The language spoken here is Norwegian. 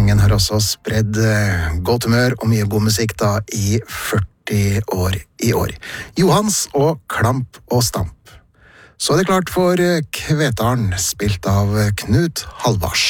gjengen har også spredd godt humør og mye god musikk da i 40 år i år. Johans og Klamp og Stamp. Så er det klart for Kvetaren, spilt av Knut Halvars.